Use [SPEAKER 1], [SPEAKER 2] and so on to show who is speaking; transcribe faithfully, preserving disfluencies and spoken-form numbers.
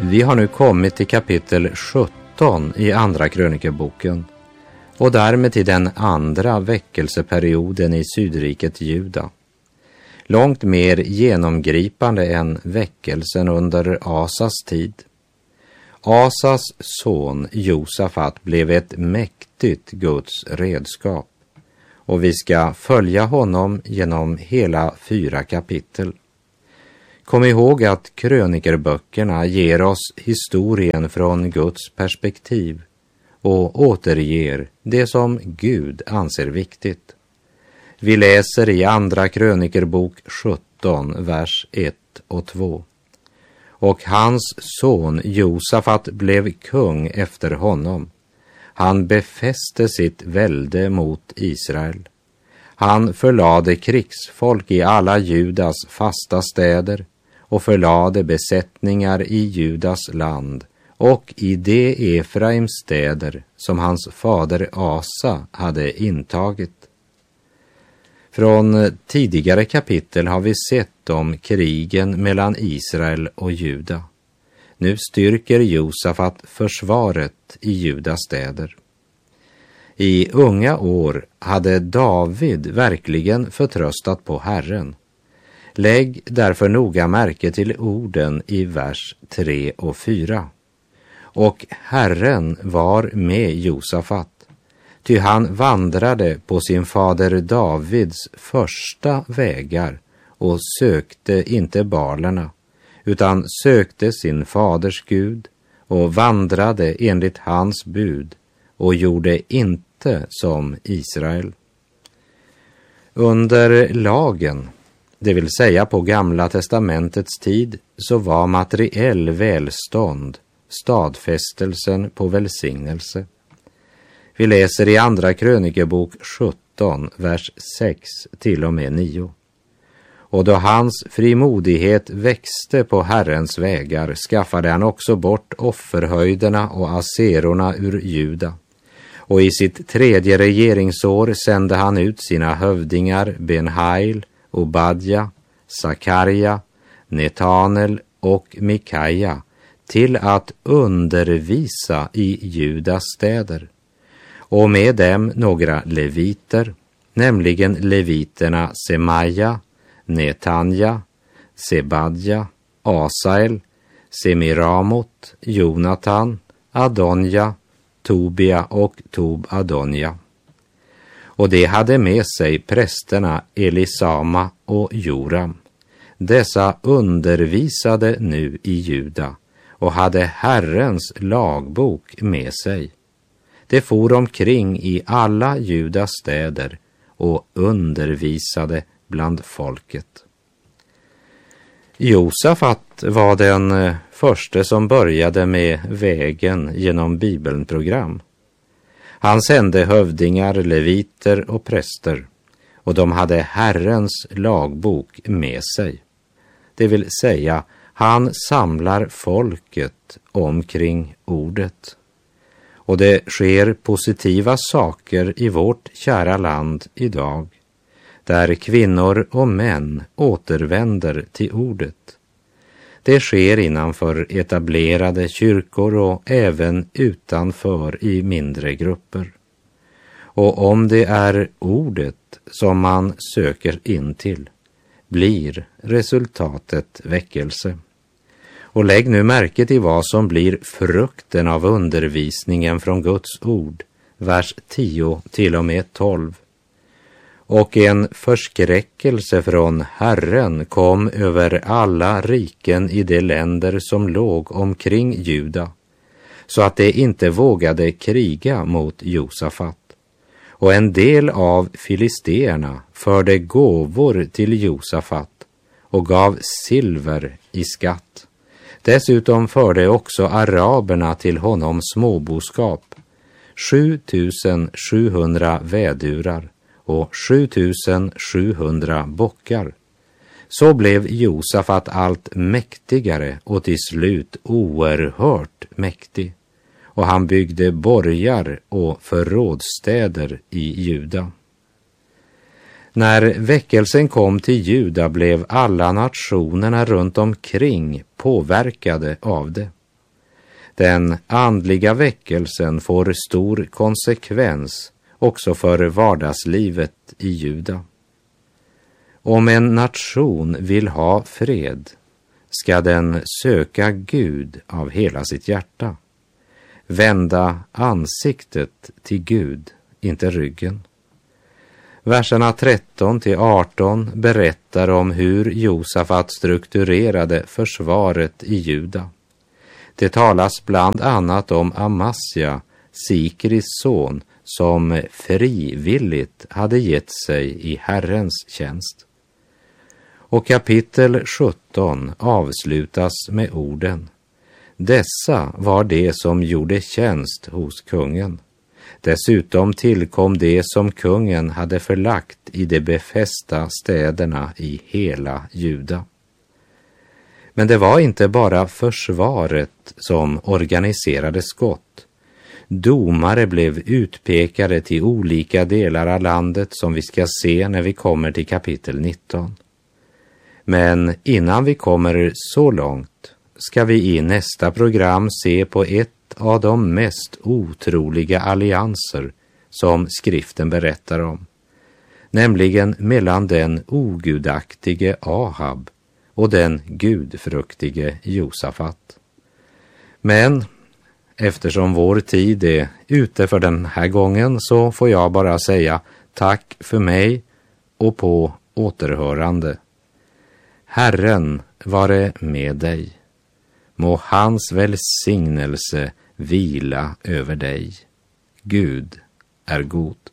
[SPEAKER 1] Vi har nu kommit till kapitel sjutton i andra krönikeboken och därmed till den andra väckelseperioden i sydriket Juda. Långt mer genomgripande än väckelsen under Asas tid. Asas son Josafat blev ett mäktigt Guds redskap och vi ska följa honom genom hela fyra kapitel. Kom ihåg att krönikerböckerna ger oss historien från Guds perspektiv och återger det som Gud anser viktigt. Vi läser i andra krönikerbok sjutton, vers ett och två. Och hans son Josafat blev kung efter honom. Han befäste sitt välde mot Israel. Han förlade krigsfolk i alla Judas fasta städer och förlade besättningar i Judas land och i de Efraims städer som hans fader Asa hade intagit. Från tidigare kapitel har vi sett om krigen mellan Israel och Juda. Nu styrker Josafat försvaret i Judas städer. I unga år hade David verkligen förtröstat på Herren. Lägg därför noga märke till orden i vers tre och fyra. Och Herren var med Josafat, ty han vandrade på sin fader Davids första vägar och sökte inte balerna, utan sökte sin faders Gud och vandrade enligt hans bud och gjorde inte som Israel. Under lagen, det vill säga på Gamla testamentets tid, så var materiell välstånd stadfästelsen på välsignelse. Vi läser i andra krönikebok sjutton, vers sex till och med nio. Och då hans frimodighet växte på Herrens vägar skaffade han också bort offerhöjderna och aserorna ur Juda. Och i sitt tredje regeringsår sände han ut sina hövdingar Benhail, Obadja, Sakarja, Netanel och Mikaja till att undervisa i Judas städer. Och med dem några leviter, nämligen leviterna Semaja, Netanja, Sebadja, Asael, Semiramot, Jonatan, Adonja, Tobia och Tob Adonja. Och det hade med sig prästerna Elisama och Joram. Dessa undervisade nu i Juda och hade Herrens lagbok med sig. De for omkring i alla Judas städer och undervisade bland folket. Josafat var den första som började med vägen genom Bibelprogram. Han sände hövdingar, leviter och präster och de hade Herrens lagbok med sig. Det vill säga, han samlar folket omkring ordet. Och det sker positiva saker i vårt kära land idag, där kvinnor och män återvänder till ordet. Det sker innanför etablerade kyrkor och även utanför i mindre grupper. Och om det är ordet som man söker in till, blir resultatet väckelse. Och lägg nu märke till vad som blir frukten av undervisningen från Guds ord, vers tio till och med tolv. Och en förskräckelse från Herren kom över alla riken i de länder som låg omkring Juda, så att de inte vågade kriga mot Josafat. Och en del av filisterna förde gåvor till Josafat och gav silver i skatt. Dessutom förde också araberna till honom småboskap, sjutusen sjuhundra vädurar och sjutusen sjuhundra bockar. Så blev Josafat allt mäktigare och till slut oerhört mäktig. Och han byggde borgar och förrådsstäder i Juda. När väckelsen kom till Juda blev alla nationerna runt omkring påverkade av det. Den andliga väckelsen får stor konsekvens också för vardagslivet i Juda. Om en nation vill ha fred ska den söka Gud av hela sitt hjärta. Vända ansiktet till Gud, inte ryggen. Verserna tretton till arton berättar om hur Josafat strukturerade försvaret i Juda. Det talas bland annat om Amasja, Sikris son, som frivilligt hade gett sig i Herrens tjänst. Och kapitel sjutton avslutas med orden: dessa var det som gjorde tjänst hos kungen. Dessutom tillkom det som kungen hade förlagt i de befästa städerna i hela Juda. Men det var inte bara försvaret som organiserade skott. Domare blev utpekade till olika delar av landet, som vi ska se när vi kommer till kapitel nitton. Men innan vi kommer så långt ska vi i nästa program se på ett av de mest otroliga allianser som skriften berättar om, nämligen mellan den ogudaktige Ahab och den gudfruktige Josafat. Men eftersom vår tid är ute för den här gången så får jag bara säga tack för mig och på återhörande. Herren vare med dig. Må hans välsignelse vila över dig. Gud är god.